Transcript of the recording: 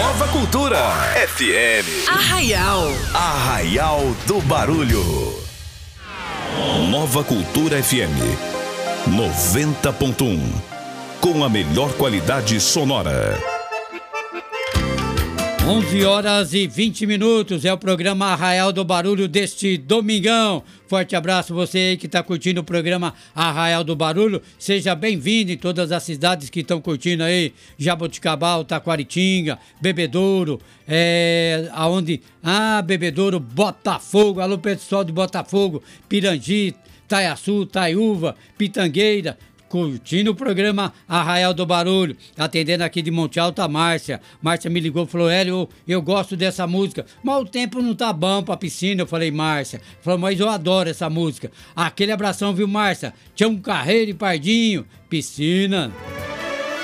Nova Cultura FM. Arraial do Barulho. Nova Cultura FM 90.1, com a melhor qualidade sonora. 11h20 é o programa Arraial do Barulho deste domingão. Forte abraço você aí que está curtindo o programa Arraial do Barulho. Seja bem-vindo em todas as cidades que estão curtindo aí. Jaboticabal, Taquaritinga, Bebedouro, Bebedouro, Botafogo. Alô, pessoal de Botafogo, Pirangi, Taiaçu, Taiúva, Pitangueira. Curtindo o programa Arraial do Barulho, atendendo aqui de Monte Alto a Márcia. Márcia me ligou e falou: Hélio, eu gosto dessa música, mas o tempo não tá bom pra piscina. Eu falei: Márcia, falou, mas eu adoro essa música. Aquele abração, viu, Márcia? Tinha um Carreiro e Pardinho, piscina.